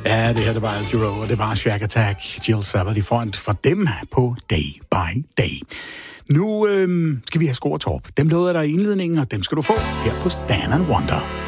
Ja, det her, det var Al Jarreau, og det var Shack Attack, Jill Savard i front for dem på Day by Day. Nu skal vi have Score Torp. Dem lovede jeg dig i indledningen, og dem skal du få her på Stan & Wonder.